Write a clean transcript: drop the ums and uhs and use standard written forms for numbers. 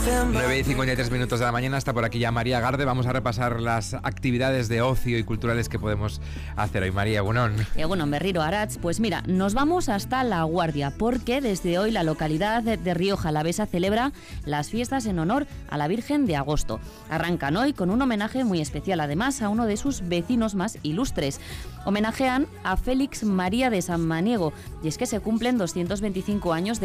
9:53 de la mañana, está por aquí ya María Garde. Vamos a repasar las actividades de ocio y culturales que podemos hacer hoy. María, egunon. Egunon, Berriro, Arats. Pues mira, nos vamos hasta La Guardia, porque desde hoy la localidad de Rioja Alavesa celebra las fiestas en honor a la Virgen de Agosto. Arrancan hoy con un homenaje muy especial, además, a uno de sus vecinos más ilustres. Homenajean a Félix María de Samaniego, y es que se cumplen 225 años